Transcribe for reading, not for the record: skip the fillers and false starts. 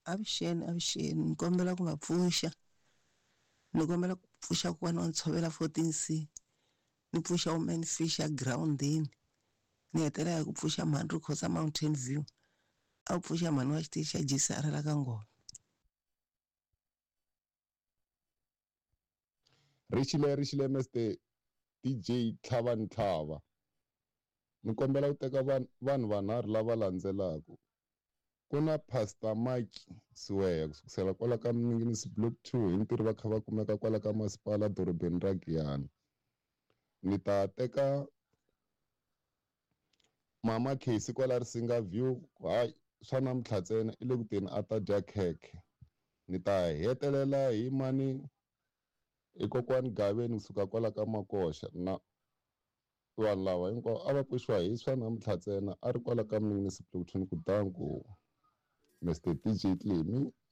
avuxeni ni kombela ku va pfuxa, ni kombela ku pfuxa kokwana wa Ntshovela 14C, ni pfuxa Woman Fisher groundini, ni hetelela hi ku pfuxa Mhandru Khoza Mountain View, a wu pfuxa mhani wa xitichi xa Jesara la ka Ngoma. Rixile Mr DJ Tlhava ni kombela ku teka vanhu vanharhu lava landzelaka. Ku na Pastor Mike Siweya kusukela kwala ka Mninginis Block 2, hi ntirho va kha va kumeka kwala ka masipala dorobeni ra Giyani. Ni ta teka Mama Casey kwala Risinga View, hayi swa namuntlha ntsena i le kuteni a ta dya khekhe. Ni ta hetelela hi mani i kokwani Gaveni kusuka kwala ka Makoxa, na vanhu lava hinkwavo a va pfuxiwa hi swa namuntlha ntsena a ri kwala ka Mninginis Block 2. Ni ku danku Mr DJ Tlemi.